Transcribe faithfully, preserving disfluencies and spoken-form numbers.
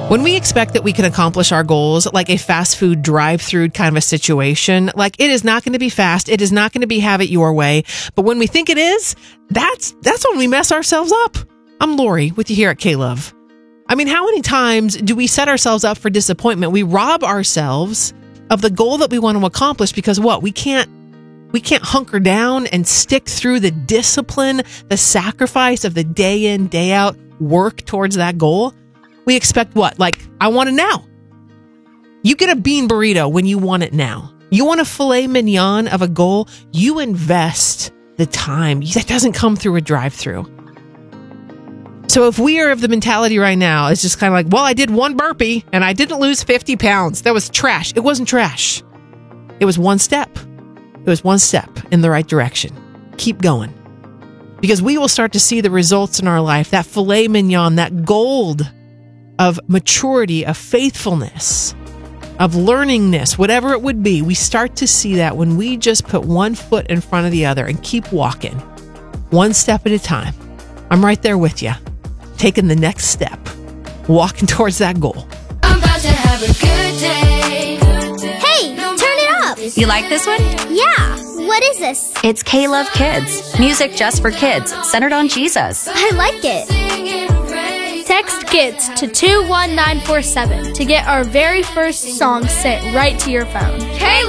When we expect that we can accomplish our goals like a fast food drive-through kind of a situation, like it is not going to be fast. It is not going to be have it your way. But when we think it is, that's that's when we mess ourselves up. I'm Lori with you here at K-Love. I mean, how many times do we set ourselves up for disappointment? We rob ourselves of the goal that we want to accomplish because what? We can't we can't hunker down and stick through the discipline, the sacrifice of the day in, day out work towards that goal. We expect what? Like, I want it now. You get a bean burrito when you want it now. You want a filet mignon of a goal, you invest the time. That doesn't come through a drive-through. So if we are of the mentality right now, it's just kind of like, well, I did one burpee and I didn't lose fifty pounds. That was trash. It wasn't trash. It was one step. It was one step in the right direction. Keep going. Because we will start to see the results in our life, that filet mignon, that gold of maturity, of faithfulness, of learningness, whatever it would be. We start to see that when we just put one foot in front of the other and keep walking, one step at a time. I'm right there with you, taking the next step, walking towards that goal. I'm about to have a good day. Hey, turn it up. You like this one? Yeah. What is this? It's K-Love Kids. Music just for kids, centered on Jesus. I like it. Text KIDS to two one nine four seven to get our very first song sent right to your phone. K-Love.